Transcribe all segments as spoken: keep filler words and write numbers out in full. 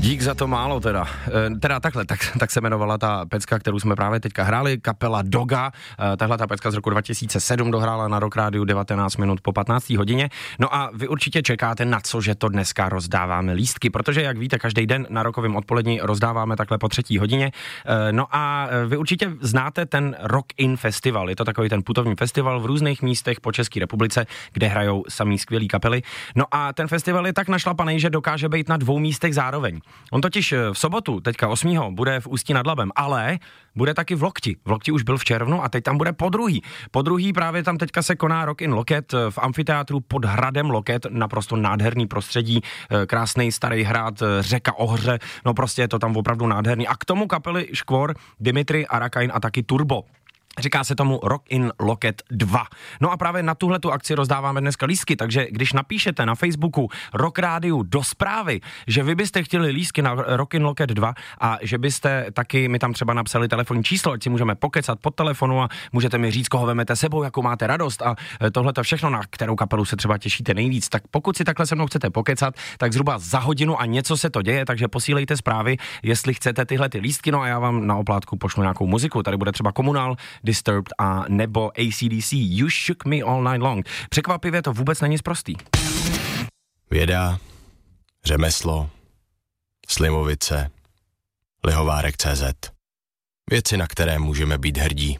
Dík za to málo teda. E, teda takhle, tak, tak se jmenovala ta pecka, kterou jsme právě teďka hráli, kapela Doga. E, tahle ta pecka z roku dva tisíce sedm dohrála na Rock Rádiu devatenáct minut po patnácté hodině. No a vy určitě čekáte, na co, že to dneska rozdáváme lístky, protože jak víte, každý den na rokovém odpolední rozdáváme takhle po třetí hodině. E, no a vy určitě znáte ten Rock In Festival. Je to takový ten putovní festival v různých místech po České republice, kde hrajou samý skvělý kapely. No a ten festival je tak našlapaný, že dokáže být na dvou místech zároveň. On totiž v sobotu, teďka osmého bude v Ústí nad Labem, ale bude taky v Lokti. V Lokti už byl v červnu a teď tam bude podruhý. Podruhý právě tam teďka se koná Rock in Loket v amfiteátru pod hradem Loket, naprosto nádherný prostředí, krásný starý hrad, řeka Ohře, no prostě je to tam opravdu nádherný. A k tomu kapely Škvor, Dimitri, Arakain a taky Turbo. Říká se tomu Rock in Loket dva. No a právě na tuhle tu akci rozdáváme dneska lístky, takže když napíšete na Facebooku Rock Rádiu do zprávy, že vy byste chtěli lístky na Rock in Loket dva a že byste taky mi tam třeba napsali telefonní číslo, ať si můžeme pokecat pod telefonu a můžete mi říct, koho vemete sebou, jakou máte radost a tohle to všechno, na kterou kapelu se třeba těšíte nejvíc. Tak pokud si takhle se mnou chcete pokecat, tak zhruba za hodinu a něco se to děje, takže posílejte zprávy, jestli chcete tyhle ty lístky, no a já vám na oplátku pošlu nějakou muziku. Tady bude třeba Komunál, Disturbed a nebo A C D C You Shook Me All Night Long. Překvapivě to vůbec není sprostý. Věda, řemeslo, Slimovice, Lihovárek tečka cé zet. Věci, na které můžeme být hrdí.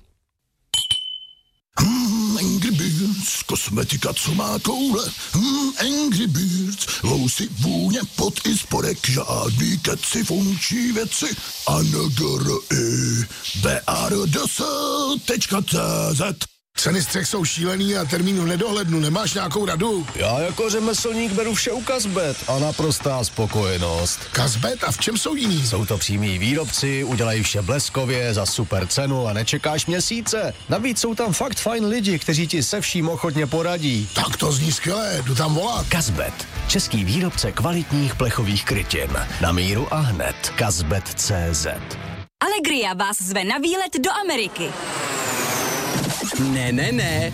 Hmm, Angry Birds, kosmetika, co má koule. Hmm, Angry Birds, vousy, vůně, pot i spodek, žádný keci, funkční věci. A N G R I B R D S tečka cé zet. Ceny střech jsou šílený a termín v nedohlednu. Nemáš nějakou radu? Já jako řemeslník beru vše u Kazbet a naprostá spokojenost. Kazbet? A v čem jsou jiný? Jsou to přímí výrobci, udělají vše bleskově, za super cenu a nečekáš měsíce. Navíc jsou tam fakt fajn lidi, kteří ti se vším ochotně poradí. Tak to zní skvěle, jdu tam volat. Kazbet, český výrobce kvalitních plechových krytin. Na míru a hned. Kazbet tečka cé zet. Allegria vás zve na výlet do Ameriky. Ne, ne, ne.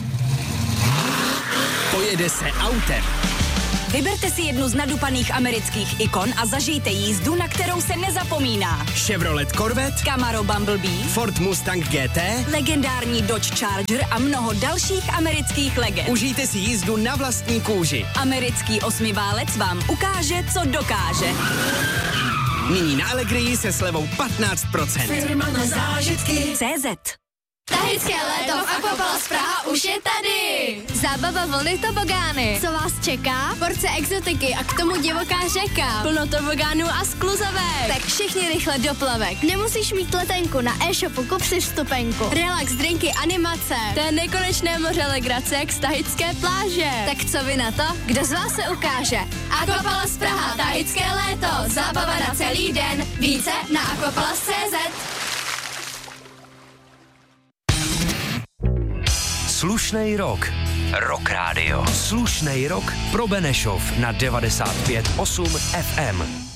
Pojede se autem. Vyberte si jednu z nadupaných amerických ikon a zažijte jízdu, na kterou se nezapomíná. Chevrolet Corvette, Camaro Bumblebee, Ford Mustang G T, legendární Dodge Charger a mnoho dalších amerických legend. Užijte si jízdu na vlastní kůži. Americký osmiválec vám ukáže, co dokáže. Nyní na Allegrii se slevou patnáct procent. Firma na zážitky. cé zet. Tahické léto v Aquapalace Praha už je tady! Zábava vlny tobogány. Co vás čeká? Porce exotiky a k tomu divoká řeka. Plno tobogánů a skluzavek. Tak všichni rychle do plavek. Nemusíš mít letenku, na e-shopu kup si vstupenku. Relax, drinky, animace. To je nekonečné moře legrace jak z tahické pláže. Tak co vy na to? Kdo z vás se ukáže? Aquapalace Praha, tahické léto. Zábava na celý den. Více na aquapalace tečka cé zet. Slušnej rok. Rock Rádio. Slušnej rok pro Benešov na devadesát pět osm F M.